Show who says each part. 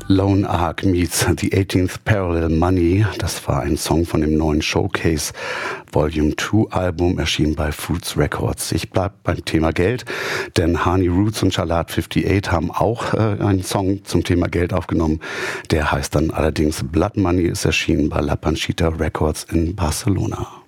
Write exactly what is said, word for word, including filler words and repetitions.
Speaker 1: Lone Ark meets The eighteenth Parallel Money. Das war ein Song von dem neuen Showcase Volume zwei Album, erschienen bei Fruits Records. Ich bleib beim Thema Geld, denn Honey Roots und Charlotte achtundfünfzig haben auch äh, einen Song zum Thema Geld aufgenommen. Der heißt dann allerdings Blood Money, ist erschienen bei La Panchita Records in Barcelona.